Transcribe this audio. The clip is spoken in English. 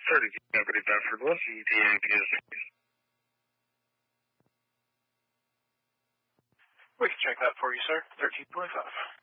30 Deputy Bedford, what's the ETA PSC? We can check that for you, sir. 1325.